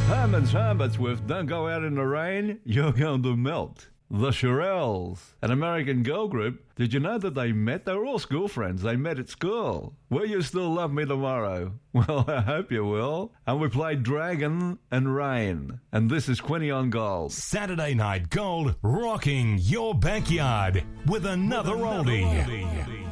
Hermits with Don't Go Out in the Rain, You're Going to Melt. The Shirelles, an American girl group. Did you know that they met? They were all school friends. They met at school. Will you still love me tomorrow? Well, I hope you will. And we played Dragon and Rain. And this is Quinny on Gold. Saturday Night Gold, rocking your backyard with another oldie.